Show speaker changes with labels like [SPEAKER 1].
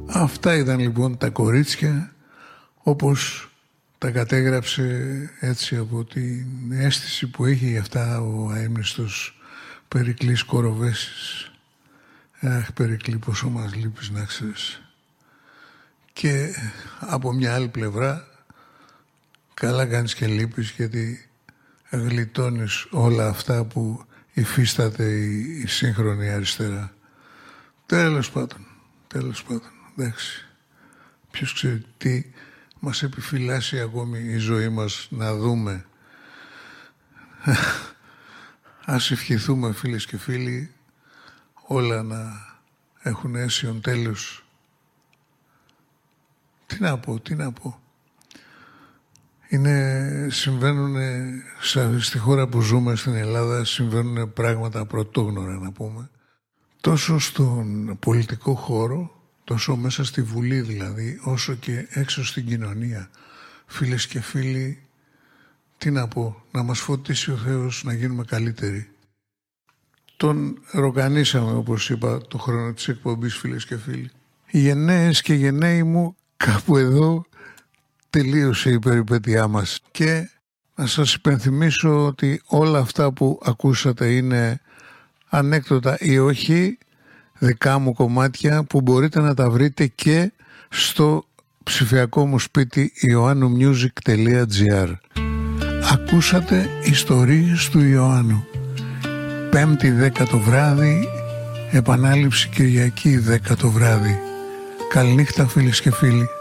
[SPEAKER 1] Αυτά ήταν λοιπόν τα κορίτσια, όπως τα κατέγραψε έτσι από την αίσθηση που είχε για αυτά ο αείμνηστος Περικλής Κοροβέσης. Αχ, Περικλή, πόσο μας λείπεις να ξέρεις. Και από μια άλλη πλευρά, καλά κάνεις και λείπεις, γιατί γλιτώνεις όλα αυτά που υφίσταται η σύγχρονη αριστερά. Τέλος πάντων, εντάξει. Ποιος ξέρει τι μας επιφυλάσσει ακόμη η ζωή μας να δούμε. Ας ευχηθούμε, φίλες και φίλοι, όλα να έχουν αίσιον τέλος. Τι να πω. Συμβαίνουν, στη χώρα που ζούμε στην Ελλάδα, συμβαίνουν πράγματα πρωτόγνωρα, να πούμε. Τόσο στον πολιτικό χώρο, τόσο μέσα στη Βουλή δηλαδή, όσο και έξω στην κοινωνία. Φίλες και φίλοι, τι να πω, να μας φωτίσει ο Θεός να γίνουμε καλύτεροι. Τον ροκανίσαμε, όπως είπα, το χρόνο της εκπομπής, φίλες και φίλοι. Οι γενναίες και γενναίοι μου, κάπου εδώ τελείωσε η περιπέτειά μας. Και να σας υπενθυμίσω ότι όλα αυτά που ακούσατε είναι ανέκδοτα ή όχι δικά μου κομμάτια που μπορείτε να τα βρείτε και στο ψηφιακό μου σπίτι ioannumusic.gr. Ακούσατε ιστορίες του Ιωάννου. 5η 10 το βράδυ, επανάληψη Κυριακή 10 το βράδυ. Καληνύχτα, φίλες και φίλοι.